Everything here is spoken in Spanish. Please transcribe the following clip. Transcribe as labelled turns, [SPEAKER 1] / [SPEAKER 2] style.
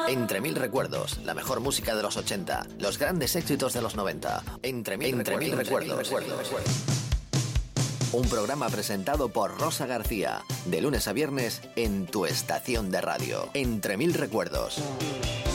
[SPEAKER 1] Entre mil recuerdos, la mejor música de los 80, los grandes éxitos de los 90. Entre mil recuerdos. Un programa presentado por Rosa García, de lunes a viernes en tu estación de radio. Entre mil recuerdos.